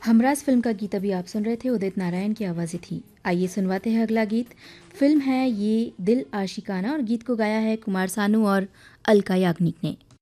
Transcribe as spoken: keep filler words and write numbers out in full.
Humraaz film का गीत अभी आप सुन रहे थे, उदित नारायण की आवाज़ें थी। आइए सुनवाते हैं अगला गीत। फिल्म है ये दिल आशिकाना और गीत को गाया है कुमार सानू और अलका याग्निक ने।